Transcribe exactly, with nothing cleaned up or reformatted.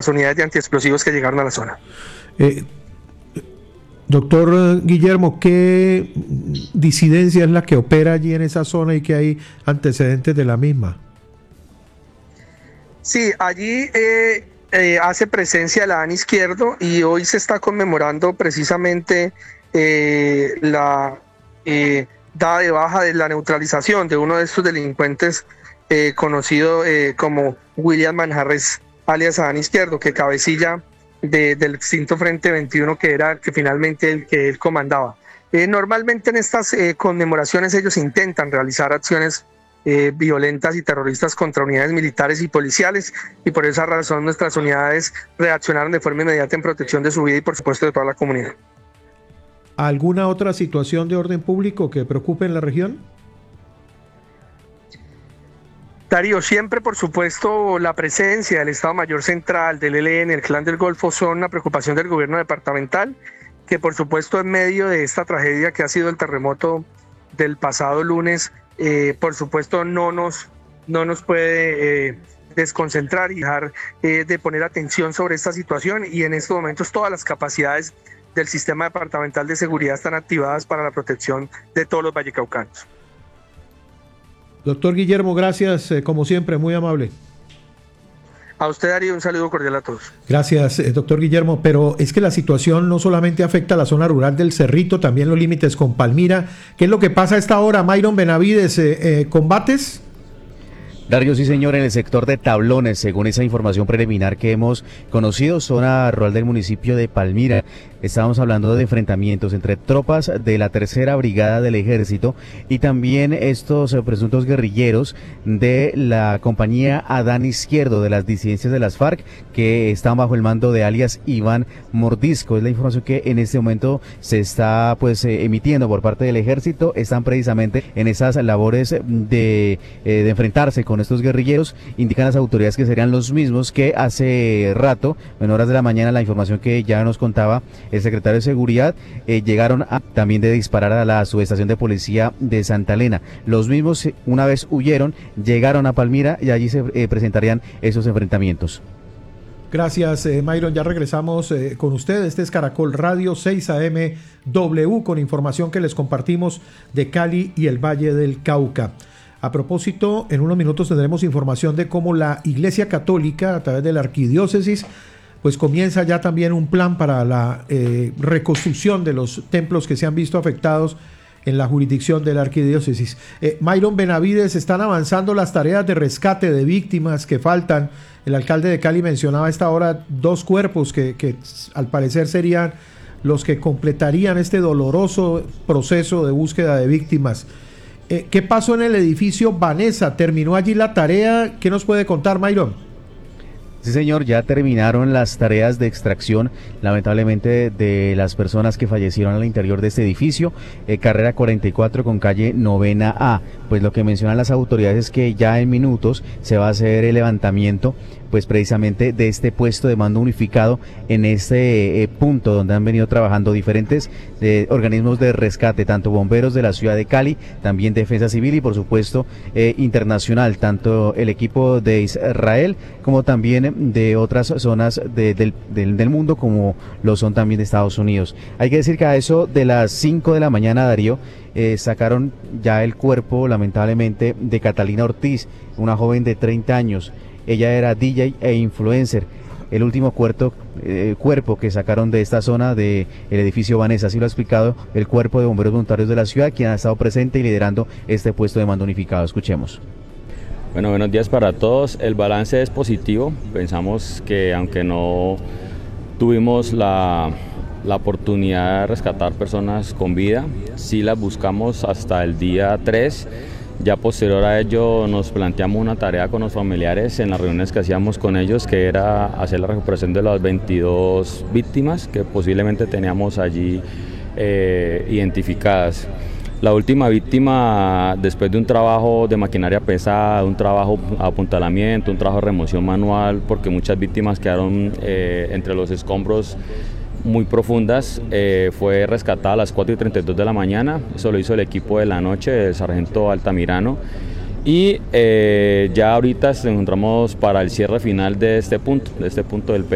las unidades de antiexplosivos que llegaron a la zona. Eh, doctor Guillermo, ¿qué disidencia es la que opera allí en esa zona y que hay antecedentes de la misma? Sí, allí eh, eh, hace presencia la A N Izquierdo y hoy se está conmemorando precisamente eh, la eh, dada de baja de la neutralización de uno de estos delincuentes eh, conocido eh, como William Manjarres, alias A N Izquierdo, que cabecilla de, del extinto Frente veintiuno, que era que finalmente el que él comandaba. Eh, normalmente en estas eh, conmemoraciones ellos intentan realizar acciones Eh, violentas y terroristas contra unidades militares y policiales, y por esa razón nuestras unidades reaccionaron de forma inmediata en protección de su vida y por supuesto de toda la comunidad. ¿Alguna otra situación de orden público que preocupe en la región? Darío, siempre por supuesto la presencia del Estado Mayor Central, del E L N, el Clan del Golfo son una preocupación del gobierno departamental, que por supuesto en medio de esta tragedia que ha sido el terremoto del pasado lunes, Eh, por supuesto no nos, no nos puede eh, desconcentrar y dejar eh, de poner atención sobre esta situación, y en estos momentos todas las capacidades del sistema departamental de seguridad están activadas para la protección de todos los vallecaucanos. Doctor Guillermo, gracias, eh, como siempre, muy amable. A usted, Darío, un saludo cordial a todos. Gracias, eh, doctor Guillermo, pero es que la situación no solamente afecta a la zona rural del Cerrito, también los límites con Palmira. ¿Qué es lo que pasa a esta hora, Myron Benavides? Eh, eh, ¿Combates? Darío, sí señor, en el sector de Tablones, según esa información preliminar que hemos conocido, zona rural del municipio de Palmira. Estábamos hablando de enfrentamientos entre tropas de la tercera brigada del ejército y también estos eh, presuntos guerrilleros de la compañía Adán Izquierdo, de las disidencias de las FARC, que están bajo el mando de alias Iván Mordisco. Es la información que en este momento se está pues eh, emitiendo por parte del ejército. Están precisamente en esas labores de, eh, de enfrentarse con estos guerrilleros. Indican las autoridades que serían los mismos que hace rato, en horas de la mañana, la información que ya nos contaba el secretario de Seguridad, eh, llegaron a, también de disparar a la subestación de policía de Santa Elena. Los mismos, una vez huyeron, llegaron a Palmira y allí se eh, presentarían esos enfrentamientos. Gracias, eh, Myron. Ya regresamos eh, con usted. Este es Caracol Radio seis A M W con información que les compartimos de Cali y el Valle del Cauca. A propósito, en unos minutos tendremos información de cómo la Iglesia Católica, a través de la Arquidiócesis, pues comienza ya también un plan para la eh, reconstrucción de los templos que se han visto afectados en la jurisdicción de la Arquidiócesis. Eh, Myron Benavides, están avanzando las tareas de rescate de víctimas que faltan. El alcalde de Cali mencionaba a esta hora dos cuerpos que, que al parecer serían los que completarían este doloroso proceso de búsqueda de víctimas. Eh, ¿Qué pasó en el edificio Vanessa? ¿Terminó allí la tarea? ¿Qué nos puede contar, Myron? Sí señor, ya terminaron las tareas de extracción, lamentablemente, de las personas que fallecieron al interior de este edificio, eh, carrera cuarenta y cuatro con calle Novena A. Pues lo que mencionan las autoridades es que ya en minutos se va a hacer el levantamiento, pues precisamente de este puesto de mando unificado en este eh, punto donde han venido trabajando diferentes eh, organismos de rescate, tanto bomberos de la ciudad de Cali, también Defensa Civil y por supuesto eh, internacional, tanto el equipo de Israel como también de otras zonas de, del, del, del mundo, como lo son también de Estados Unidos. Hay que decir que a eso de las cinco de la mañana, Darío, eh, sacaron ya el cuerpo, lamentablemente, de Catalina Ortiz, una joven de treinta años. Ella era D J e influencer. El último cuerpo, eh, cuerpo que sacaron de esta zona del edificio Vanessa, así lo ha explicado el Cuerpo de Bomberos Voluntarios de la ciudad, quien ha estado presente y liderando este puesto de mando unificado. Escuchemos. Bueno, buenos días para todos. El balance es positivo. Pensamos que aunque no tuvimos la, la oportunidad de rescatar personas con vida, sí las buscamos hasta el día tres. Ya posterior a ello nos planteamos una tarea con los familiares en las reuniones que hacíamos con ellos, que era hacer la recuperación de las veintidós víctimas que posiblemente teníamos allí eh, identificadas. La última víctima, después de un trabajo de maquinaria pesada, un trabajo de apuntalamiento, un trabajo de remoción manual, porque muchas víctimas quedaron eh, entre los escombros muy profundas, eh, fue rescatada a las cuatro y treinta y dos de la mañana. Eso lo hizo el equipo de la noche, el sargento Altamirano. Y eh, ya ahorita nos encontramos para el cierre final de este punto, de este punto del